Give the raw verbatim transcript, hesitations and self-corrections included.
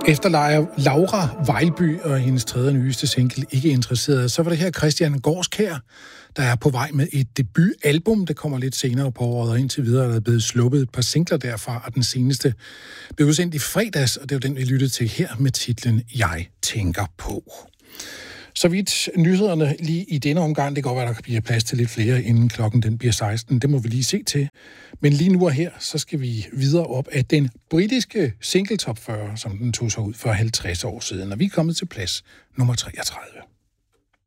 Efter Laura Vejlby og hendes tredje nyeste single Ikke Interesseret, så var det her Christian Gårdskjær, der er på vej med et debutalbum. Det kommer lidt senere på året, og indtil videre er der blevet sluppet et par singler derfra, og den seneste blev udsendt i fredags, og det er jo den, vi lyttede til her med titlen Jeg tænker på. Så vidt nyhederne lige i denne omgang, det kan godt være, der bliver plads til lidt flere, inden klokken den bliver seksten. Det må vi lige se til. Men lige nu og her, så skal vi videre op af den britiske single top fyrre, som den tog sig ud for halvtreds år siden. Og vi er kommet til plads nummer treogtredive.